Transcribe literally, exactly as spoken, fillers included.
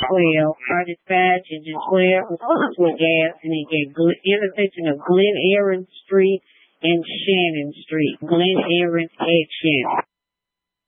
twelve, our dispatch engine twelve, with gas, and it get Glen, intersection of Glen Aaron Street and Shannon Street. Glen Aaron and Shannon.